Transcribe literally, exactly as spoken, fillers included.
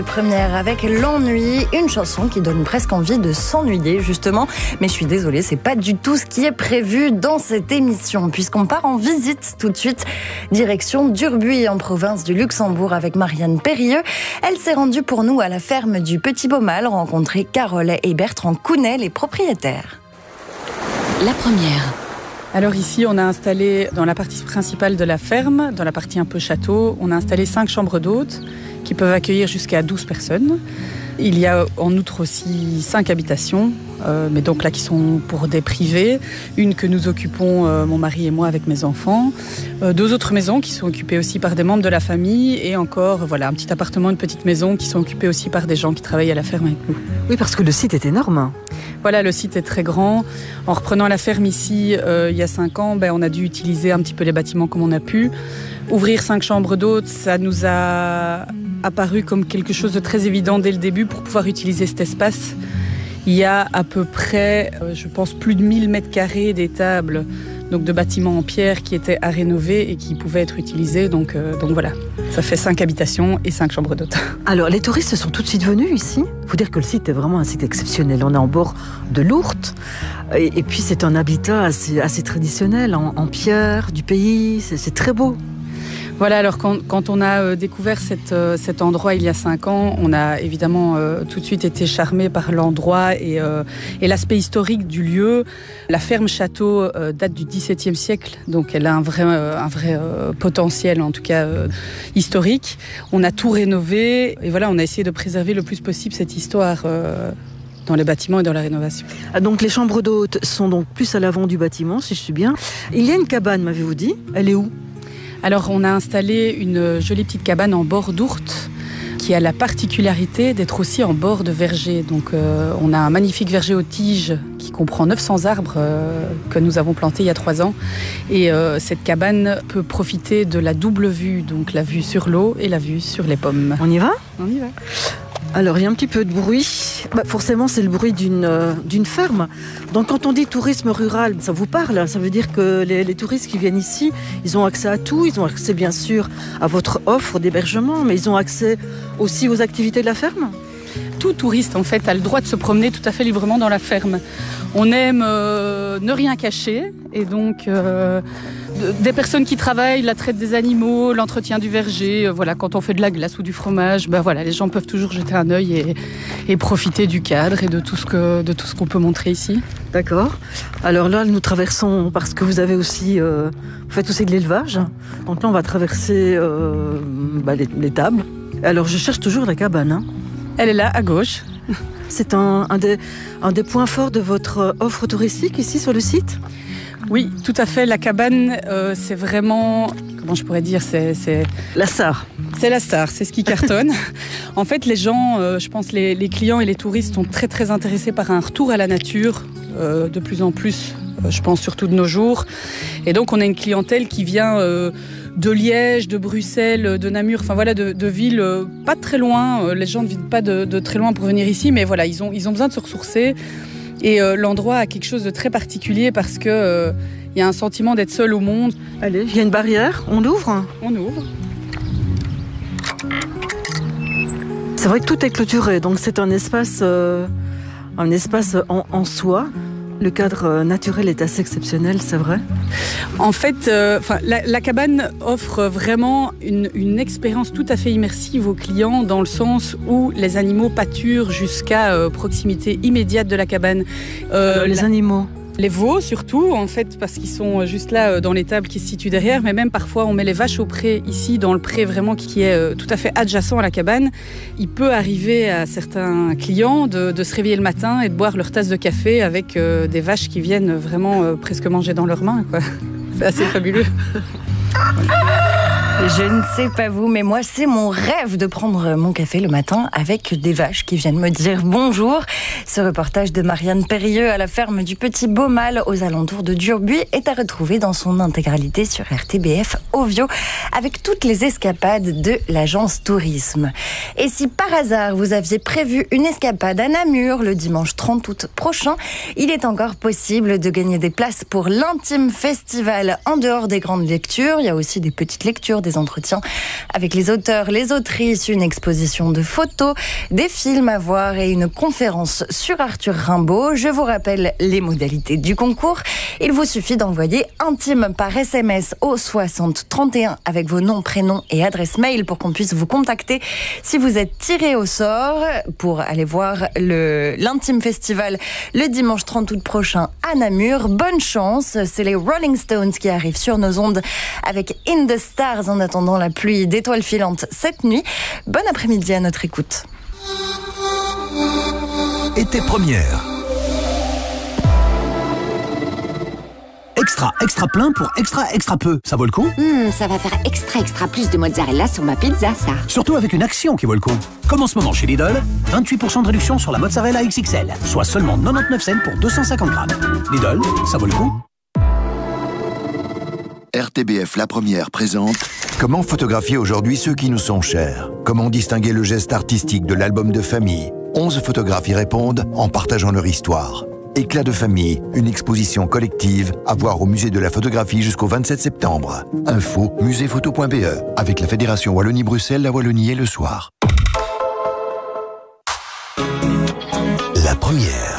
Première avec l'ennui, une chanson qui donne presque envie de s'ennuyer justement. Mais je suis désolée, c'est pas du tout ce qui est prévu dans cette émission, puisqu'on part en visite tout de suite. Direction d'Urbuy en province du Luxembourg avec Marianne Périlleux. Elle s'est rendue pour nous à la ferme du Petit Baumal, rencontrer Carole et Bertrand Counet, les propriétaires. La première. Alors ici, on a installé dans la partie principale de la ferme, dans la partie un peu château, on a installé cinq chambres d'hôtes qui peuvent accueillir jusqu'à douze personnes. Il y a en outre aussi cinq habitations, euh, mais donc là qui sont pour des privés. Une que nous occupons, euh, mon mari et moi, avec mes enfants. Euh, deux autres maisons qui sont occupées aussi par des membres de la famille. Et encore, voilà, un petit appartement, une petite maison qui sont occupées aussi par des gens qui travaillent à la ferme avec nous. Oui, parce que le site est énorme. Voilà, le site est très grand. En reprenant la ferme ici, euh, il y a cinq ans, ben, on a dû utiliser un petit peu les bâtiments comme on a pu. Ouvrir cinq chambres d'hôtes, ça nous a apparu comme quelque chose de très évident dès le début pour pouvoir utiliser cet espace. Il y a à peu près, euh, je pense, plus de mille mètres carrés d'étables, donc de bâtiments en pierre qui étaient à rénover et qui pouvaient être utilisés. Donc, euh, donc voilà, ça fait cinq habitations et cinq chambres d'hôtes. Alors, les touristes sont tout de suite venus ici. Il faut dire que le site est vraiment un site exceptionnel. On est en bord de l'Ourthe. Et, et puis, c'est un habitat assez, assez traditionnel, en, en pierre, du pays. C'est, c'est très beau. Voilà, alors quand, quand on a euh, découvert cette, euh, cet endroit il y a cinq ans, on a évidemment euh, tout de suite été charmé par l'endroit et, euh, et l'aspect historique du lieu. La ferme château euh, date du dix-septième siècle, donc elle a un vrai, euh, un vrai euh, potentiel, en tout cas euh, historique. On a tout rénové et voilà, on a essayé de préserver le plus possible cette histoire euh, dans les bâtiments et dans la rénovation. Ah, donc les chambres d'hôtes sont donc plus à l'avant du bâtiment, si je suis bien. Il y a une cabane, m'avez-vous dit? Elle est où? Alors, on a installé une jolie petite cabane en bord d'Ourthe qui a la particularité d'être aussi en bord de verger. Donc, euh, on a un magnifique verger aux tiges qui comprend neuf cents arbres euh, que nous avons plantés il y a trois ans. Et euh, cette cabane peut profiter de la double vue, donc la vue sur l'eau et la vue sur les pommes. On y va? On y va. Alors, il y a un petit peu de bruit. Bah, forcément, c'est le bruit d'une, euh, d'une ferme. Donc, quand on dit tourisme rural, ça vous parle? Ça veut dire que les, les touristes qui viennent ici, ils ont accès à tout. Ils ont accès, bien sûr, à votre offre d'hébergement, mais ils ont accès aussi aux activités de la ferme? Tout touriste, en fait, a le droit de se promener tout à fait librement dans la ferme. On aime euh, ne rien cacher, et donc euh, des personnes qui travaillent, la traite des animaux, l'entretien du verger, euh, voilà, quand on fait de la glace ou du fromage, ben voilà, les gens peuvent toujours jeter un œil et, et profiter du cadre et de tout ce que, de tout ce qu'on peut montrer ici. D'accord. Alors là, nous traversons, parce que vous avez aussi, euh, vous faites aussi de l'élevage. Donc là, on va traverser euh, bah, les, les tables. Alors, je cherche toujours la cabane, hein. Elle est là, à gauche. C'est un, un, des, un des points forts de votre offre touristique ici sur le site? Oui, tout à fait. La cabane, euh, c'est vraiment... Comment je pourrais dire c'est, c'est... La star. C'est la star, c'est ce qui cartonne. En fait, les gens, euh, je pense les, les clients et les touristes sont très très intéressés par un retour à la nature, euh, de plus en plus, euh, je pense surtout de nos jours. Et donc, on a une clientèle qui vient... Euh, de Liège, de Bruxelles, de Namur, enfin voilà, de, de villes euh, pas très loin. Euh, les gens ne viennent pas de, de très loin pour venir ici, mais voilà, ils ont, ils ont besoin de se ressourcer. Et euh, l'endroit a quelque chose de très particulier parce que euh, y a un sentiment d'être seul au monde. Allez, il y a une barrière, on ouvre? On ouvre. C'est vrai que tout est clôturé, donc c'est un espace, euh, un espace en, en soi. Le cadre naturel est assez exceptionnel, c'est vrai? En fait, euh, la, la cabane offre vraiment une, une expérience tout à fait immersive aux clients dans le sens où les animaux pâturent jusqu'à euh, proximité immédiate de la cabane. Euh, Alors, les la... animaux Les veaux surtout, en fait, parce qu'ils sont juste là dans l'étable qui se situe derrière, mais même parfois on met les vaches au pré ici, dans le pré vraiment qui est tout à fait adjacent à la cabane. Il peut arriver à certains clients de, de se réveiller le matin et de boire leur tasse de café avec euh, des vaches qui viennent vraiment euh, presque manger dans leurs mains, quoi. C'est assez fabuleux. Je ne sais pas vous, mais moi, c'est mon rêve de prendre mon café le matin avec des vaches qui viennent me dire bonjour. Ce reportage de Marianne Périlleux à la ferme du Petit Baumal aux alentours de Durbuy est à retrouver dans son intégralité sur R T B F Ovio avec toutes les escapades de l'agence tourisme. Et si par hasard vous aviez prévu une escapade à Namur le dimanche trente août prochain, il est encore possible de gagner des places pour l'Intime Festival en dehors des grandes lectures. Il y a aussi des petites lectures, des des entretiens avec les auteurs, les autrices, une exposition de photos, des films à voir et une conférence sur Arthur Rimbaud. Je vous rappelle les modalités du concours. Il vous suffit d'envoyer intime par S M S au soixante trente et un avec vos noms, prénoms et adresse mail pour qu'on puisse vous contacter si vous êtes tiré au sort pour aller voir le, l'Intime Festival le dimanche trente août prochain à Namur. Bonne chance, c'est les Rolling Stones qui arrivent sur nos ondes avec In the Stars en attendant la pluie d'étoiles filantes cette nuit. Bon après-midi à notre écoute. Été première. Extra, extra plein pour extra, extra peu. Ça vaut le coup? Mmh, ça va faire extra, extra plus de mozzarella sur ma pizza, ça. Surtout avec une action qui vaut le coup. Comme en ce moment chez Lidl, vingt-huit pour cent de réduction sur la mozzarella X X L, soit seulement quatre-vingt-dix-neuf cents pour deux cent cinquante grammes. Lidl, ça vaut le coup. R T B F La Première présente Comment photographier aujourd'hui ceux qui nous sont chers? Comment distinguer le geste artistique de l'album de famille? onze photographes y répondent en partageant leur histoire. Éclat de famille, une exposition collective à voir au musée de la photographie jusqu'au vingt-sept septembre. Info muséephoto point b e avec la Fédération Wallonie-Bruxelles, la Wallonie et le soir. La Première.